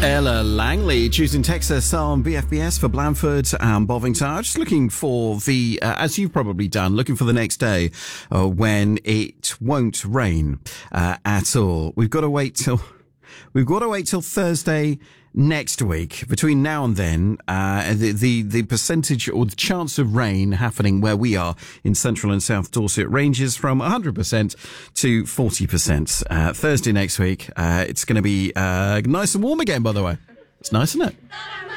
Ella Langley choosing Texas on BFBS for Blandford and Bovington. I'm just looking for the, as you've probably done, looking for the next day when it won't rain at all. We've got to wait till Thursday next week. Between now and then, the percentage or the chance of rain happening where we are in Central and South Dorset ranges from 100% to 40%. Thursday next week, it's going to be nice and warm again, by the way. It's nice, isn't it?